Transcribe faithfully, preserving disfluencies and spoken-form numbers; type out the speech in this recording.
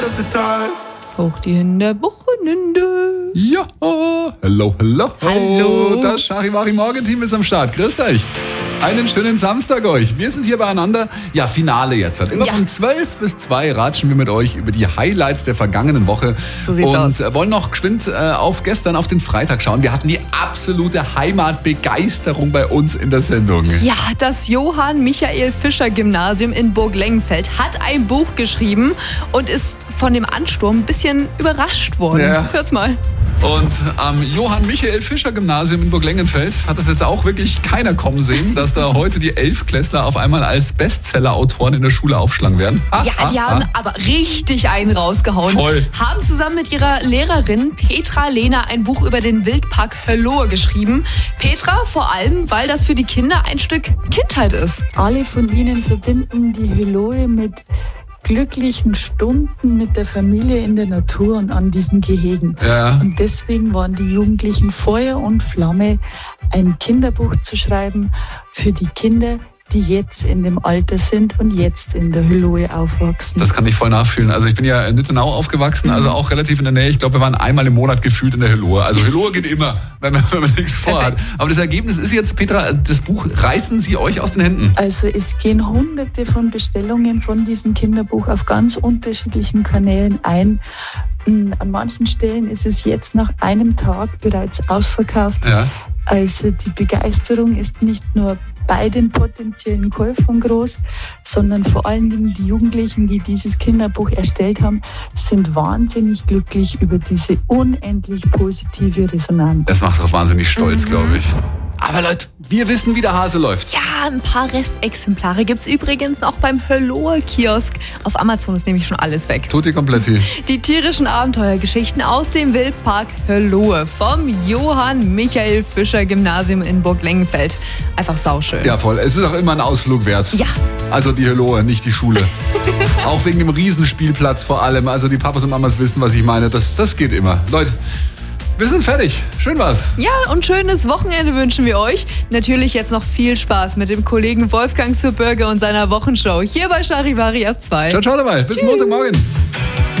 Hoch die Hände, Wochenende. Ja, hello, hello. Hallo. Das Charivari-Morgenteam ist am Start. Grüßt euch. Einen schönen Samstag euch. Wir sind hier beieinander. Ja, Finale jetzt. Immer Ja. von zwölf bis zwei ratschen wir mit euch über die Highlights der vergangenen Woche. So sieht's und aus. Und wollen noch geschwind äh, auf gestern, auf den Freitag schauen. Wir hatten die absolute Heimatbegeisterung bei uns in der Sendung. Ja, das Johann Michael Fischer Gymnasium in Burg-Lengenfeld hat ein Buch geschrieben und ist von dem Ansturm ein bisschen überrascht worden. Ja. Hört's mal. Und am Johann Michael Fischer Gymnasium in Burg-Lengenfeld hat das jetzt auch wirklich keiner kommen sehen, dass da heute die Elfklässler auf einmal als Bestseller-Autoren in der Schule aufschlagen werden. Ah, Ja, die ah, haben ah. aber richtig einen rausgehauen. Voll. Haben zusammen mit ihrer Lehrerin Petra Lehner ein Buch über den Wildpark Höllohe geschrieben. Petra vor allem, weil das für die Kinder ein Stück Kindheit ist. Alle von ihnen verbinden die Höllohe mit glücklichen Stunden mit der Familie in der Natur und an diesen Gehegen. Ja. Und deswegen waren die Jugendlichen Feuer und Flamme, ein Kinderbuch zu schreiben für die Kinder, die jetzt in dem Alter sind und jetzt in der Höllohe aufwachsen. Das kann ich voll nachfühlen. Also ich bin ja in Nittenau aufgewachsen, also auch relativ in der Nähe. Ich glaube, wir waren einmal im Monat gefühlt in der Höllohe. Also Höllohe geht immer, wenn man, wenn man nichts vorhat. Aber das Ergebnis ist jetzt, Petra, das Buch reißen sie euch aus den Händen. Also es gehen hunderte von Bestellungen von diesem Kinderbuch auf ganz unterschiedlichen Kanälen ein. An manchen Stellen ist es jetzt nach einem Tag bereits ausverkauft. Ja. Also die Begeisterung ist nicht nur bei den potenziellen Käufern groß, sondern vor allen Dingen die Jugendlichen, die dieses Kinderbuch erstellt haben, sind wahnsinnig glücklich über diese unendlich positive Resonanz. Das macht auch wahnsinnig stolz, glaube ich. Aber Leute, wir wissen, wie der Hase läuft. Ja, ein paar Restexemplare gibt's übrigens auch beim Höllohe-Kiosk. Auf Amazon ist nämlich schon alles weg. Tutti kompletti. Die tierischen Abenteuergeschichten aus dem Wildpark Höllohe vom Johann Michael Fischer Gymnasium in Burg-Lengenfeld. Einfach sauschön. Ja, voll. Es ist auch immer ein Ausflug wert. Ja. Also die Höllohe, nicht die Schule. Auch wegen dem Riesenspielplatz vor allem. Also die Papas und Mamas wissen, was ich meine. Das, das geht immer. Leute, wir sind fertig. Schön war's. Ja, und schönes Wochenende wünschen wir euch. Natürlich jetzt noch viel Spaß mit dem Kollegen Wolfgang zur Bürger und seiner Wochenshow hier bei Charivari auf zwei. Ciao, ciao dabei. Bis Montagmorgen.